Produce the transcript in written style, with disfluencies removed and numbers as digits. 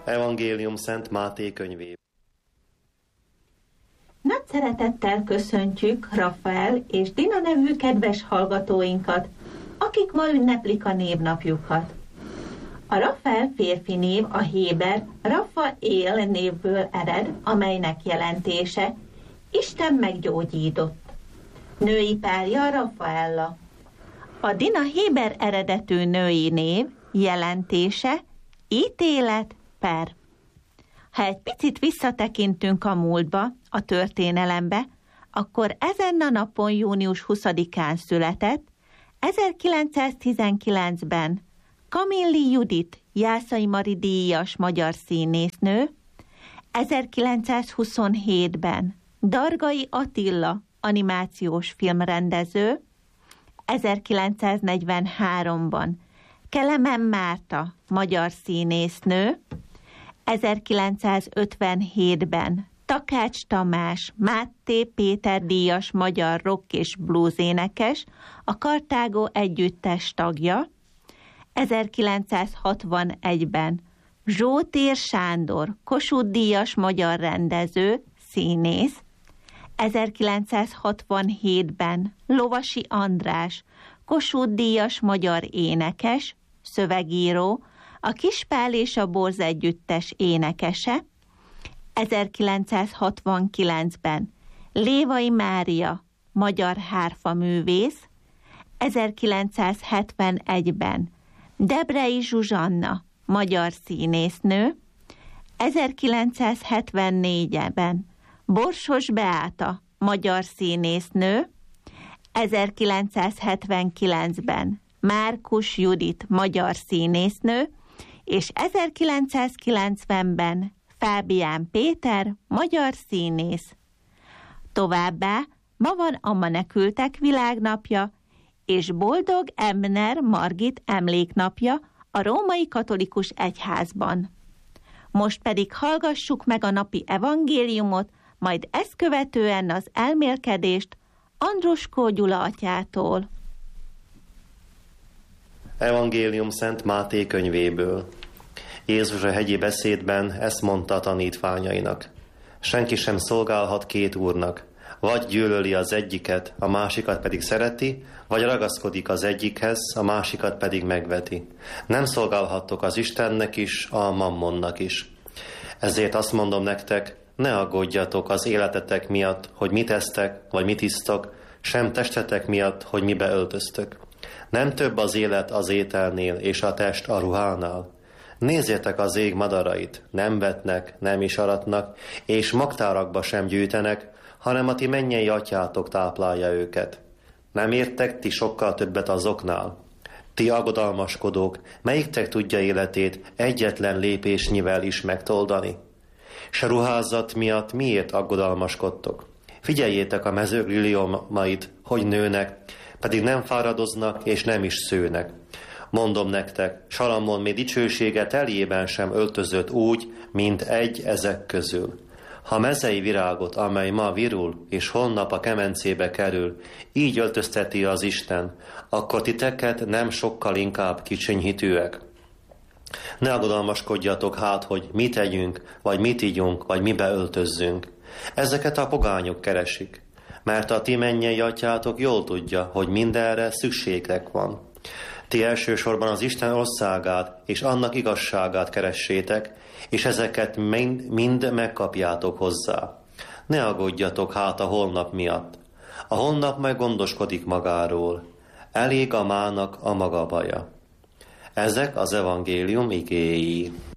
Evangélium Szent Máté könyvéből. Nagy szeretettel köszöntjük Rafael és Dina nevű kedves hallgatóinkat, akik ma ünneplik a névnapjukat. A Rafael férfi név a héber Rafael névből ered, amelynek jelentése Isten meggyógyított. Női párja Rafaella. A Dina héber eredetű női név jelentése ítélet, per. Ha egy picit visszatekintünk a múltba, a történelembe, akkor ezen a napon június 20-án született, 1919-ben Kamilli Judit Jászai Mari díjas magyar színésznő, 1927-ben Dargai Attila animációs filmrendező, 1943-ban Kelemen Márta magyar színésznő, 1957-ben Takács Tamás Máté Péter díjas magyar rock és blues énekes, a Kartágó együttes tagja, 1961-ben Zsótér Sándor Kossuth díjas magyar rendező, színész, 1967-ben Lovasi András Kossuth díjas magyar énekes, szövegíró, a Kispál és a Borz együttes énekese, 1969-ben Lévai Mária magyar hárfaművész, 1971-ben Debrei Zsuzsanna magyar színésznő, 1974-ben Borsos Beáta magyar színésznő, 1979-ben Márkus Judit magyar színésznő, és 1990-ben Fábián Péter magyar színész. Továbbá ma van a menekültek világnapja, és Boldog Ebner Margit emléknapja a római katolikus egyházban. Most pedig hallgassuk meg a napi evangéliumot, majd ezt követően az elmélkedést Androskó Gyula atyától. Evangélium Szent Máté könyvéből. Jézus a hegyi beszédben ezt mondta a tanítványainak. Senki sem szolgálhat két úrnak, vagy gyűlöli az egyiket, a másikat pedig szereti, vagy ragaszkodik az egyikhez, a másikat pedig megveti. Nem szolgálhattok az Istennek is, a mammonnak is. Ezért azt mondom nektek, ne aggódjatok az életetek miatt, hogy mit esztek, vagy mit isztok, sem testetek miatt, hogy mibe öltöztök. Nem több az élet az ételnél, és a test a ruhánál. Nézzétek az ég madarait, nem vetnek, nem is aratnak, és magtárakba sem gyűjtenek, hanem a ti mennyei atyátok táplálja őket. Nem értek ti sokkal többet azoknál? Ti aggodalmaskodók, melyiktek tudja életét egyetlen lépésnyivel is megtoldani? S a ruházat miatt miért aggodalmaskodtok? Figyeljétek a mezők liliomait, hogy nőnek, pedig nem fáradoznak és nem is szőnek. Mondom nektek, Salamon még dicsősége teljében sem öltözött úgy, mint egy ezek közül. Ha mezei virágot, amely ma virul, és holnap a kemencébe kerül, így öltözteti az Isten, akkor titeket nem sokkal inkább kicsinyhitűek. Ne aggodalmaskodjatok hát, hogy mit tegyünk, vagy mit ígyunk, vagy mibe öltözzünk. Ezeket a pogányok keresik, mert a ti mennyei atyátok jól tudja, hogy mindenre szükségek van. Ti elsősorban az Isten országát és annak igazságát keressétek, és ezeket mind megkapjátok hozzá. Ne aggódjatok hát a holnap miatt. A holnap majd gondoskodik magáról. Elég a mának a maga baja. Ezek az evangélium igéi.